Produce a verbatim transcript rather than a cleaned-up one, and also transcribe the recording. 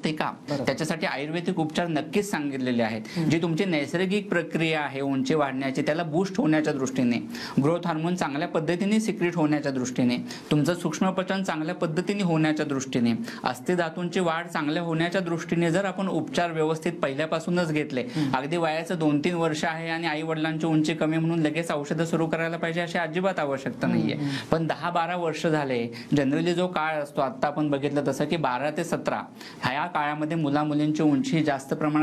असते का? त्याच्यासाठी आयुर्वेदिक उपचार नक्कीच सांगितलेले आहेत. जी तुमची नैसर्गिक प्रक्रिया आहे उंची वाढण्याची, त्याला बूस्ट होण्याच्या दृष्टीने, ग्रोथ हार्मोन चांगल्या पद्धतीने सिक्रेट होण्याच्या दृष्टीने, तुमचं सूक्ष्मपचन चांगल्या पद्धतीने होण्याच्या दृष्टीने, अस्थिधातूंची वाढ चांगल्या होण्याच्या दृष्टीने जर आपण उपचार व्यवस्थित पहिल्यापासूनच घेतले, अगदी वयाचं दोन तीन वर्ष आहे आणि आई वडिलांची उंची कमी म्हणून लगेच औषधं सुरू करायला पाहिजे अशी अजिबात आवश्यकता नाहीये. पण दहा बारा वर्ष झाले, जनरली जो काळ असतो आता आपण बघितलं तसं की बारा ते सतरा ह्या काळामध्ये मुला मुलींची उंची जास्त प्रमाणात